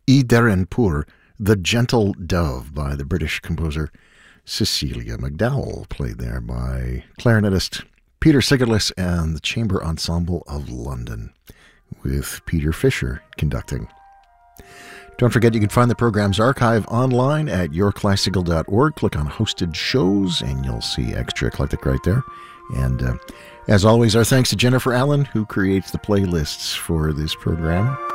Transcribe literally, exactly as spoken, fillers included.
Idarenpur, The Gentle Dove by the British composer Cecilia McDowell, played there by clarinetist Peter Sigerlis and the Chamber Ensemble of London, with Peter Fisher conducting. Don't forget, you can find the program's archive online at your classical dot org. Click on Hosted Shows, and you'll see Extra Eclectic right there. And uh, as always, our thanks to Jennifer Allen, who creates the playlists for this program.